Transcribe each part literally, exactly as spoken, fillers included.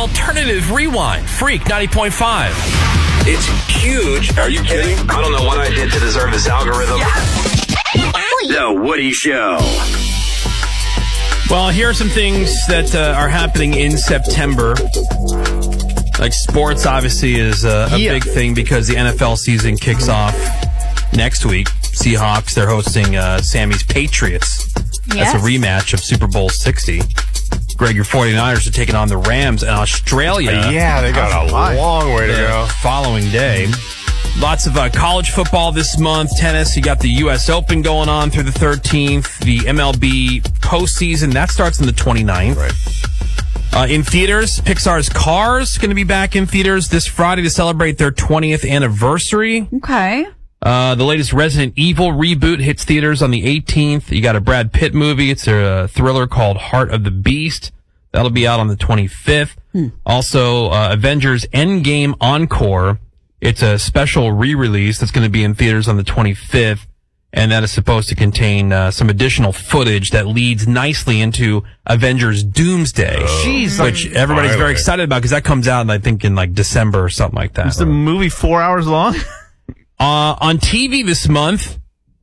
Alternative Rewind. Freak ninety point five. It's huge. Are you kidding? I don't know what I did to deserve this algorithm. The Woody Show. Well, here are some things that uh, are happening in September. Like sports, obviously, is uh, a Yeah. big thing because the N F L season kicks off next week. Seahawks, they're hosting uh, Sammy's Patriots. Yes. That's a rematch of Super Bowl sixty. Greg, your 49ers are taking on the Rams in Australia. Uh, yeah, they got a long way to the go. following day. Lots of uh, college football this month. Tennis, you got the U S Open going on through the thirteenth. The M L B postseason, that starts on the twenty-ninth. Right. Uh, in theaters, Pixar's Cars going to be back in theaters this Friday to celebrate their twentieth anniversary. Okay. Uh, the latest Resident Evil reboot hits theaters on the eighteenth. You got a Brad Pitt movie. It's a thriller called Heart of the Beast. That'll be out on the twenty-fifth. Hmm. Also, uh, Avengers Endgame Encore. It's a special re-release that's going to be in theaters on the twenty-fifth. And that is supposed to contain uh, some additional footage that leads nicely into Avengers Doomsday. Oh, Jeez, which everybody's finally. very excited about because that comes out, I think, in like December or something like that. Is the movie four hours long? Uh, on T V this month,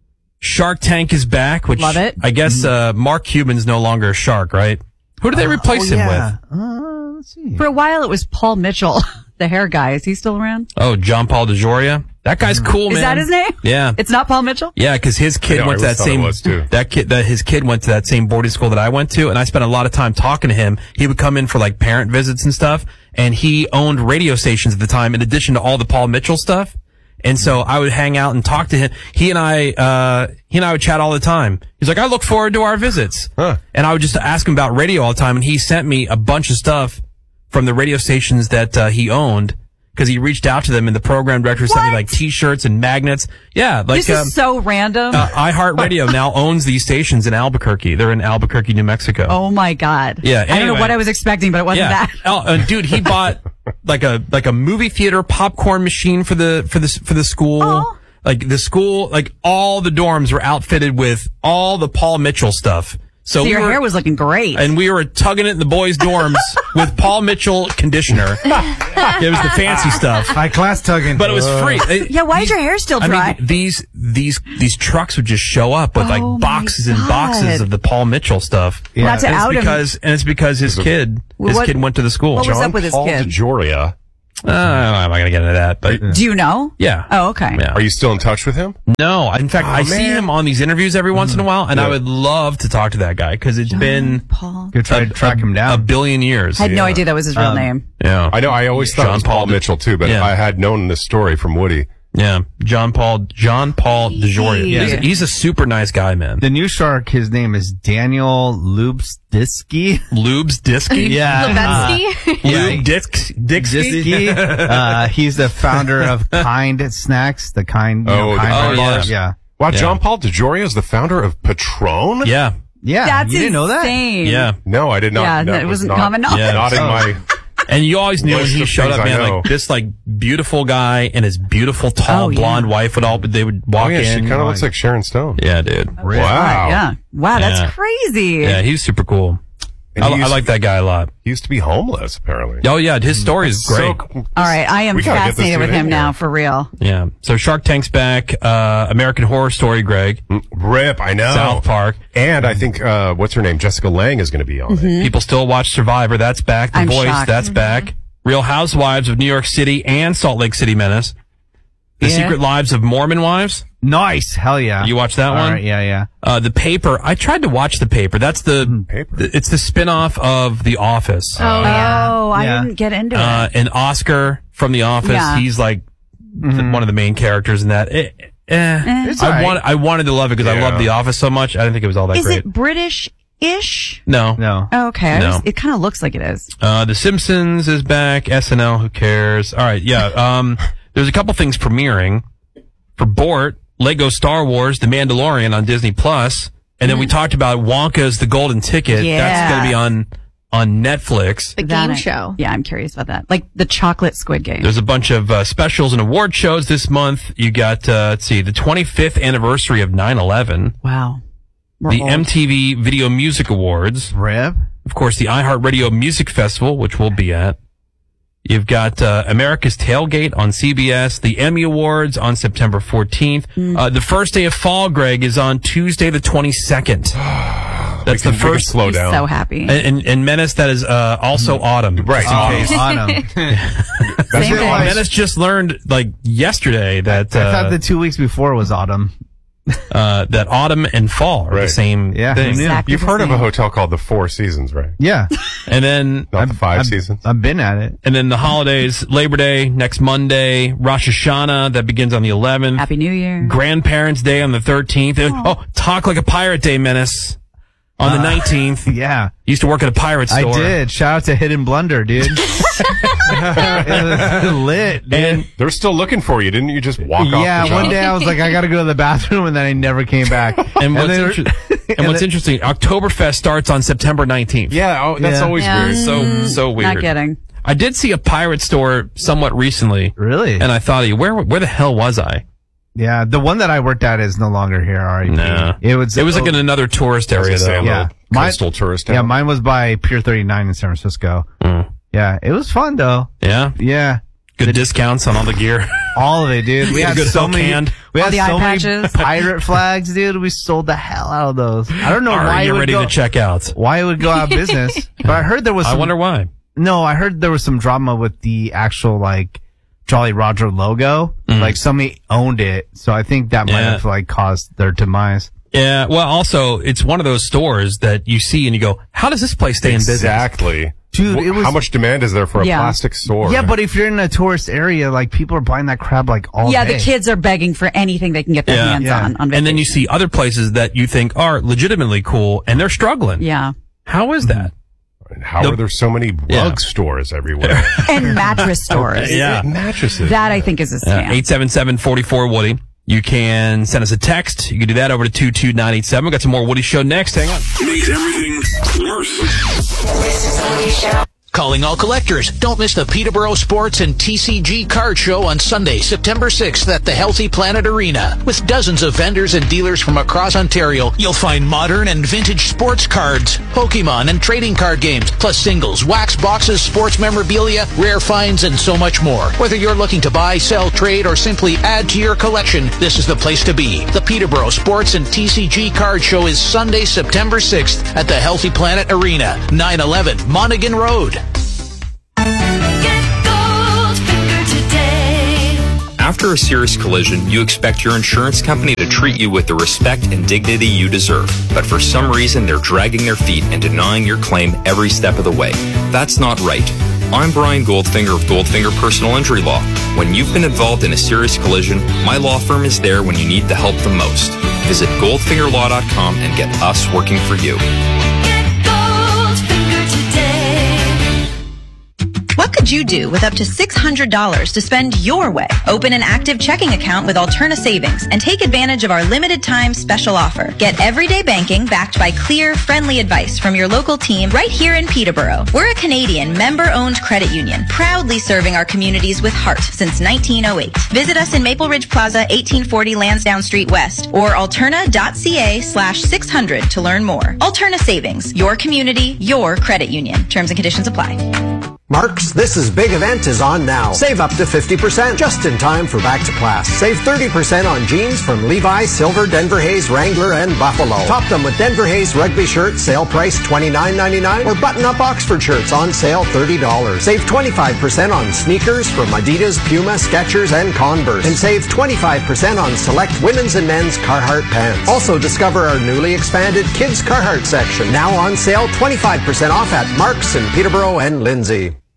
Shark Tank is back, which Love it. I guess uh, Mark Cuban's no longer a shark, right? Who did they replace oh, him yeah. with? Uh, let's see. For a while, it was Paul Mitchell, the hair guy. Is he still around? Oh, John Paul DeJoria. That guy's cool, man. Is that his name? Yeah. It's not Paul Mitchell? Yeah, because his kid I know, went I to always that thought it same was, too. that kid that his kid went to that same boarding school that I went to, and I spent a lot of time talking to him. He would come in for like parent visits and stuff, and he owned radio stations at the time in addition to all the Paul Mitchell stuff. And so I would hang out and talk to him. He and I, uh, he and I would chat all the time. He's like, I look forward to our visits. Huh. And I would just ask him about radio all the time. And he sent me a bunch of stuff from the radio stations that, uh, he owned. Cause he reached out to them and the program director sent me What? like t-shirts and magnets. Yeah. Like, This um, is so random. uh, iHeartRadio now owns these stations in Albuquerque. They're in Albuquerque, New Mexico. oh my God. Yeah, I don't know anyway. what I was expecting, but it wasn't Yeah. that. Oh, uh, dude, he bought like a like a movie theater popcorn machine for the for the for the school. Oh. Like the school, like all the dorms were outfitted with all the Paul Mitchell stuff. So, So we your were, hair was looking great. and we were tugging it in the boys' dorms with Paul Mitchell conditioner. It was the fancy stuff, High class tugging. but it was free. It- yeah, why is your hair still I dry? mean, these these these trucks would just show up with Oh like my boxes and God. boxes of the Paul Mitchell stuff. Yeah. Not to And it's out him. because and it's because his kid his What- kid went to the school. what was John up with his Paul kid? DeJoria. Uh, I'm not gonna get into that, but Do you know? yeah. Oh, okay. Yeah. Are you still in touch with him? No, in fact, Oh, I see man. him on these interviews every once in a while, and Yeah. I would love to talk to that guy because it's been Paul. Go try to track him a down. billion years. I had no Yeah. idea that was his real Um, name. Yeah, I know. I always thought John it was Paul, Paul Mitchell too, but Yeah. I had known this story from Woody. yeah. John Paul, John Paul DeJoria. Yeah. He's, he's a super nice guy, man. The new shark, his name is Daniel Lubsdisky. Lubes Disky. Yeah. Levetsky? Yeah. Lube Dix Dixky. Disky. uh, he's the founder of Kind Snacks, the Kind, you know, Oh, the Kind Kind bars. bars. Yeah. Wow, Yeah. John Paul DeJoria is the founder of Patron? Yeah, Yeah. That's you didn't know that? insane. yeah. No, I did not. Yeah, that that was wasn't not, common knowledge. Yeah. Not in Oh. my. And you always knew when List he of showed things up, I man, know. like this, like beautiful guy and his beautiful, tall, Oh, yeah. blonde wife would all, they would walk Oh yeah, she in. kind of looks like Sharon Stone. yeah, dude. Wow. Yeah. Wow, that's Yeah. crazy. Yeah, he's super cool. And I, he I used- like that guy a lot. He used to be homeless, apparently. Oh yeah, his story is great. So, All right, I am We gotta get this fascinated dude with in him here. now, for real. Yeah. So Shark Tank's back. Uh, American Horror Story, Greg. Rip, I know. South Park. And I think, uh, what's her name? Jessica Lange is going to be on it. People still watch Survivor. That's back. The I'm Voice. shocked. That's back. Real Housewives of New York City and Salt Lake City Menace. The Yeah. Secret Lives of Mormon Wives. Nice. Hell yeah. You watch that All one? right, yeah, yeah. Uh, The Paper. I tried to watch The Paper. That's the, Paper. the- it's the spin-off of The Office. Oh, yeah. Oh, I Yeah. didn't get into Uh, it. and Oscar from The Office. Yeah. He's like the- one of the main characters in that. Eh, eh. It's I all right. want, I wanted to love it because I Yeah. love The Office so much. I didn't think it was all that Is great. it British-ish? No. No. Oh, okay. I No. was- it kind of looks like it is. Uh, The Simpsons is back. S N L, who cares? All right, yeah. Um, there's a couple things premiering for Bort. Lego Star Wars, The Mandalorian on Disney Plus, and then we talked about Wonka's The Golden Ticket. Yeah. That's going to be on on Netflix. The That game I- show. Yeah, I'm curious about that. Like the chocolate Squid Game. There's a bunch of uh, specials and award shows this month. You got, uh, let's see, the twenty-fifth anniversary of nine eleven, Wow. We're the old. M T V Video Music Awards, Rip. of course, the iHeartRadio Music Festival, which we'll be at. You've got uh, America's Tailgate on C B S, the Emmy Awards on September fourteenth. Mm. Uh, the first day of fall, Greg, is on Tuesday the twenty-second. That's can- the we can first. slow He's down. so happy. And, and, and Menace, that is uh, also autumn. Right. Just in Oh, case. autumn. That's Same it. thing. I- Menace just learned, like, yesterday that I thought uh, the two weeks before was autumn. uh, that autumn and fall are the Right. same Yeah, thing. who knew? Exactly You've the heard of a same. hotel called the Four Seasons, right? Yeah. And then Not the 5 I've, seasons. I've been at it. and then the holidays, Labor Day next Monday, Rosh Hashanah that begins on the eleventh, Happy New Year. Grandparents' Day on the thirteenth, and oh, Talk Like a Pirate Day, Menace, on the nineteenth. Yeah. Used to work at a pirate I store. did. Shout out to Hidden Blunder, dude. It was lit, dude. And They're still looking for you. Didn't you just walk off yeah, the job? one day I was like, I gotta go to the bathroom, and then I never came back. and what's, they were- inter- and what's then- interesting, Oktoberfest starts on September nineteenth. Yeah, oh, that's Yeah. always Yeah. weird. So, so weird. Not kidding. I did see a pirate store somewhat recently. Really? And I thought, where, where the hell was I? Yeah, the one that I worked at is no longer here. R I P. Nah. It was. It was like in another tourist area, As I say, though. a Yeah. little Mine- coastal tourist Yeah, town. mine was by Pier thirty-nine in San Francisco. Mm. Yeah, it was fun though. Yeah? Yeah, Good discounts on all the gear. all of it, dude. We Yeah, had good so Hulk many. hand. We All had the eye so many patches. pirate flags, dude. We sold the hell out of those. I don't know Are why it you would ready go, to check out? why it would go out of business. But I heard there was. I Some, wonder why. No, I heard there was some drama with the actual like Jolly Roger logo. Like somebody owned it, so I think that might Mm. Yeah. have like caused their demise. Yeah, well, also, it's one of those stores that you see and you go, how does this place stay in business? Exactly. Dude, Wh- it was- How much demand is there for a Yeah. plastic store? Yeah, but if you're in a tourist area, like people are buying that crap like all Yeah, day. the kids are begging for anything they can get their Yeah. hands Yeah. on. on And then you vacation. see other places that you think are legitimately cool and they're struggling. Yeah. How is that? And how The- are there so many rug Yeah. stores everywhere? And mattress stores. Yeah. Mattresses. That I think is a scam. eight seven seven, four four, Woody. You can send us a text. You can do that over to two two nine eight seven. We've got some more Woody Show next. Hang on. Makes everything worse. Calling all collectors. Don't miss the Peterborough Sports and T C G Card Show on Sunday, September sixth at the Healthy Planet Arena. With dozens of vendors and dealers from across Ontario, you'll find modern and vintage sports cards, Pokemon and trading card games, plus singles, wax boxes, sports memorabilia, rare finds, and so much more. Whether you're looking to buy, sell, trade, or simply add to your collection, this is the place to be. The Peterborough Sports and T C G Card Show is Sunday, September sixth at the Healthy Planet Arena, nine eleven Monaghan Road. After a serious collision, you expect your insurance company to treat you with the respect and dignity you deserve. But for some reason, they're dragging their feet and denying your claim every step of the way. That's not right. I'm Brian Goldfinger of Goldfinger Personal Injury Law. When you've been involved in a serious collision, my law firm is there when you need the help the most. Visit goldfinger law dot com and get us working for you. What could you do with up to six hundred dollars to spend your way? Open an active checking account with Alterna Savings and take advantage of our limited time special offer. Get everyday banking backed by clear, friendly advice from your local team right here in Peterborough. We're a Canadian member-owned credit union, proudly serving our communities with heart since nineteen oh eight. Visit us in Maple Ridge Plaza, eighteen forty Lansdowne Street West, or alterna.ca slash 600 to learn more. Alterna Savings, your community, your credit union. Terms and conditions apply. Marks, this is big event is on now. Save up to fifty percent just in time for back to class. Save thirty percent on jeans from Levi, Silver, Denver Hayes, Wrangler, and Buffalo. Top them with Denver Hayes rugby shirts, sale price twenty-nine ninety-nine, or button-up Oxford shirts on sale thirty dollars. Save twenty-five percent on sneakers from Adidas, Puma, Skechers, and Converse. And save twenty-five percent on select women's and men's Carhartt pants. Also discover our newly expanded Kids Carhartt section. Now on sale, twenty-five percent off at Marks in Peterborough and Lindsay.